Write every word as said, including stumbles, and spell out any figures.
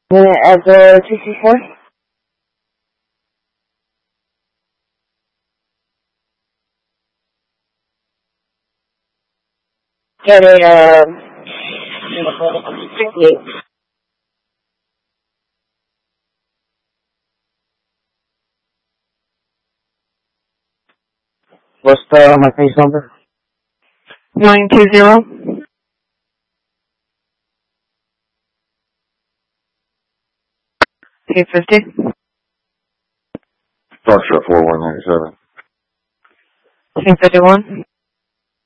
Unit at the two C four. Get it, um, sixty-eight. What's the, my case number? nine two zero. eight fifty. Structure four one nine seven. two fifty-one.